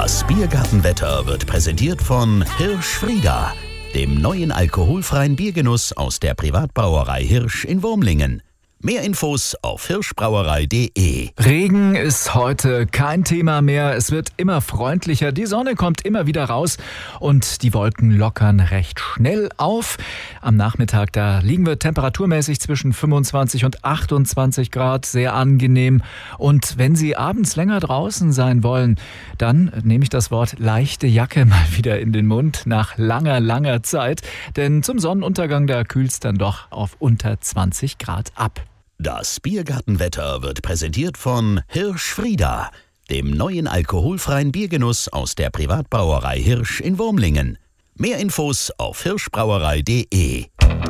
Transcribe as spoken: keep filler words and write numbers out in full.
Das Biergartenwetter wird präsentiert von Hirsch-Frieda, dem neuen alkoholfreien Biergenuss aus der Privatbrauerei Hirsch in Wurmlingen. Mehr Infos auf hirschbrauerei punkt de. Regen ist heute kein Thema mehr. Es wird immer freundlicher. Die Sonne kommt immer wieder raus und die Wolken lockern recht schnell auf. Am Nachmittag, da liegen wir temperaturmäßig zwischen fünfundzwanzig und achtundzwanzig Grad. Sehr angenehm. Und wenn Sie abends länger draußen sein wollen, dann nehme ich das Wort leichte Jacke mal wieder in den Mund nach langer, langer Zeit. Denn zum Sonnenuntergang, da kühlt es dann doch auf unter zwanzig Grad ab. Das Biergartenwetter wird präsentiert von Hirsch-Frieda, dem neuen alkoholfreien Biergenuss aus der Privatbrauerei Hirsch in Wurmlingen. Mehr Infos auf hirschbrauerei punkt de.